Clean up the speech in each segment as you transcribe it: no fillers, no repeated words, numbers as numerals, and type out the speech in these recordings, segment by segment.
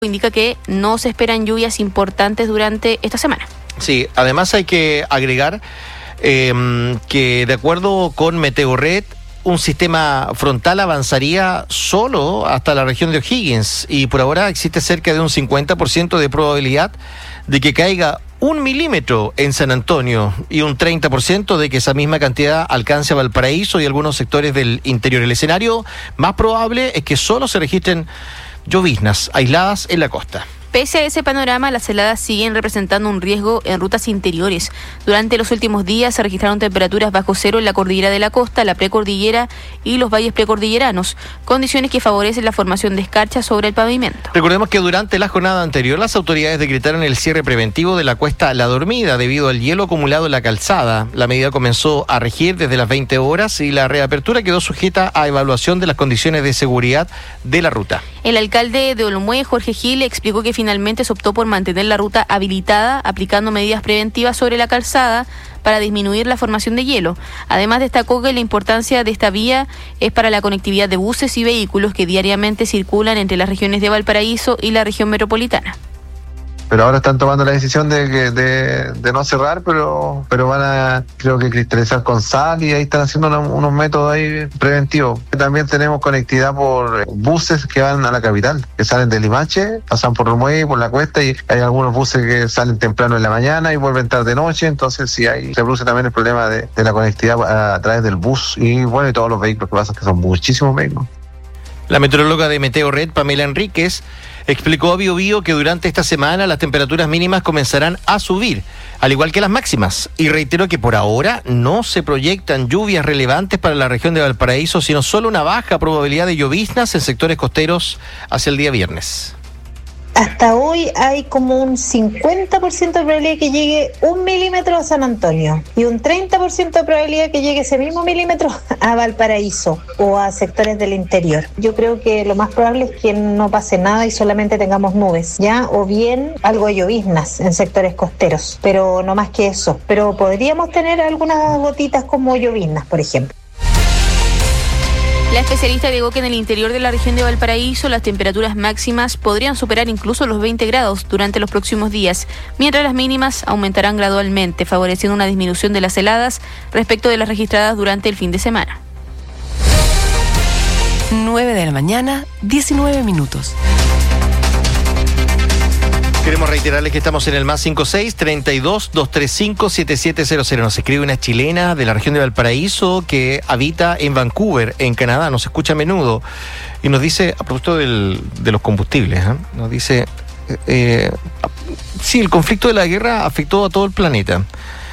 indica que no se esperan lluvias importantes durante esta semana. Sí, además hay que agregar que de acuerdo con Meteorred, un sistema frontal avanzaría solo hasta la región de O'Higgins y por ahora existe cerca de un 50% de probabilidad de que caiga 1 milímetro en San Antonio y un 30% de que esa misma cantidad alcance a Valparaíso y algunos sectores del interior. El escenario más probable es que solo se registren lloviznas aisladas en la costa. Pese a ese panorama, las heladas siguen representando un riesgo en rutas interiores. Durante los últimos días se registraron temperaturas bajo cero en la cordillera de la costa, la precordillera y los valles precordilleranos, condiciones que favorecen la formación de escarchas sobre el pavimento. Recordemos que durante la jornada anterior las autoridades decretaron el cierre preventivo de la cuesta La Dormida debido al hielo acumulado en la calzada. La medida comenzó a regir desde las 20 horas y la reapertura quedó sujeta a evaluación de las condiciones de seguridad de la ruta. El alcalde de Olmué, Jorge Gil, explicó que finalmente se optó por mantener la ruta habilitada, aplicando medidas preventivas sobre la calzada para disminuir la formación de hielo. Además, destacó que la importancia de esta vía es para la conectividad de buses y vehículos que diariamente circulan entre las regiones de Valparaíso y la región metropolitana. Pero ahora están tomando la decisión de no cerrar, pero van a, creo que cristalizar con sal y ahí están haciendo unos métodos ahí preventivos. También tenemos conectividad por buses que van a la capital, que salen de Limache, pasan por Olmué, por la cuesta, y hay algunos buses que salen temprano en la mañana y vuelven tarde noche, entonces sí, ahí se produce también el problema de la conectividad a través del bus y bueno, y todos los vehículos que pasan, que son muchísimos vehículos. La meteoróloga de Meteorred, Pamela Enríquez, explicó a Bio Bio que durante esta semana las temperaturas mínimas comenzarán a subir, al igual que las máximas, y reiteró que por ahora no se proyectan lluvias relevantes para la región de Valparaíso, sino solo una baja probabilidad de lloviznas en sectores costeros hacia el día viernes. Hasta hoy hay como un 50% de probabilidad que llegue 1 milímetro a San Antonio y un 30% de probabilidad que llegue ese mismo milímetro a Valparaíso o a sectores del interior. Yo creo que lo más probable es que no pase nada y solamente tengamos nubes, ¿ya? O bien algo de lloviznas en sectores costeros, pero no más que eso. Pero podríamos tener algunas gotitas como lloviznas, por ejemplo. La especialista agregó que en el interior de la región de Valparaíso las temperaturas máximas podrían superar incluso los 20 grados durante los próximos días, mientras las mínimas aumentarán gradualmente, favoreciendo una disminución de las heladas respecto de las registradas durante el fin de semana. 9 de la mañana, 19 minutos. Queremos reiterarles que estamos en el más 56-32-235-7700. Nos escribe una chilena de la región de Valparaíso que habita en Vancouver, en Canadá. Nos escucha a menudo y nos dice, a propósito de los combustibles, nos dice, sí, el conflicto de la guerra afectó a todo el planeta.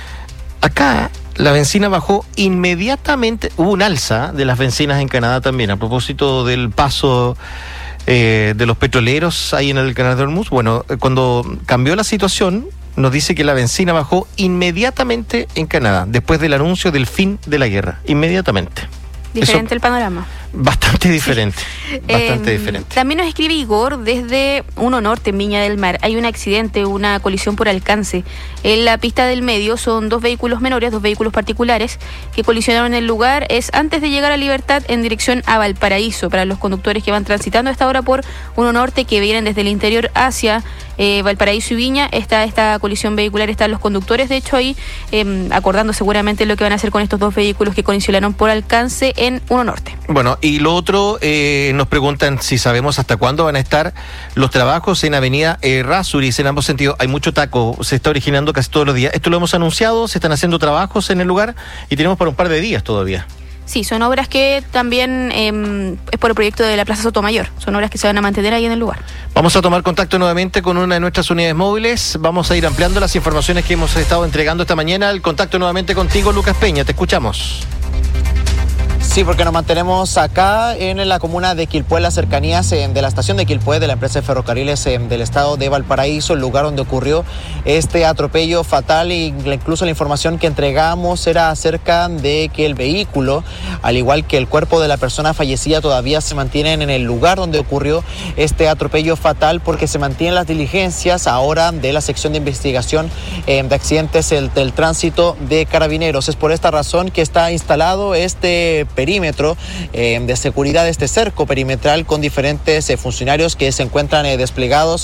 Acá la bencina bajó inmediatamente. Hubo un alza de las bencinas en Canadá también, a propósito del paso de los petroleros ahí en el canal de Hormuz. Bueno, cuando cambió la situación, nos dice que la bencina bajó inmediatamente en Canadá, después del anuncio del fin de la guerra, inmediatamente. Diferente el panorama. Bastante diferente, bastante diferente. También nos escribe Igor desde Uno Norte, en Viña del Mar. Hay un accidente, una colisión por alcance. En la pista del medio son dos vehículos menores, dos vehículos particulares que colisionaron en el lugar. Es antes de llegar a Libertad en dirección a Valparaíso. Para los conductores que van transitando a esta hora por Uno Norte, que vienen desde el interior hacia Valparaíso y Viña, esta colisión vehicular, están los conductores, de hecho, ahí acordando seguramente lo que van a hacer con estos dos vehículos que colisionaron por alcance en Uno Norte. Bueno, y lo otro, nos preguntan si sabemos hasta cuándo van a estar los trabajos en Avenida Errázuriz, en ambos sentidos. Hay mucho taco, se está originando casi todos los días. Esto lo hemos anunciado, se están haciendo trabajos en el lugar y tenemos para un par de días todavía. Sí, son obras que también es por el proyecto de la Plaza Sotomayor. Son obras que se van a mantener ahí en el lugar. Vamos a tomar contacto nuevamente con una de nuestras unidades móviles. Vamos a ir ampliando las informaciones que hemos estado entregando esta mañana. El contacto nuevamente contigo, Lucas Peña. Te escuchamos. Sí, porque nos mantenemos acá en la comuna de Quilpué, en las cercanías de la estación de Quilpué, de la empresa de ferrocarriles del estado de Valparaíso, el lugar donde ocurrió este atropello fatal. E incluso la información que entregamos era acerca de que el vehículo, al igual que el cuerpo de la persona fallecida, todavía se mantienen en el lugar donde ocurrió este atropello fatal, porque se mantienen las diligencias ahora de la sección de investigación de accidentes del tránsito de Carabineros. Es por esta razón que está instalado este perímetro de seguridad, este cerco perimetral con diferentes funcionarios que se encuentran desplegados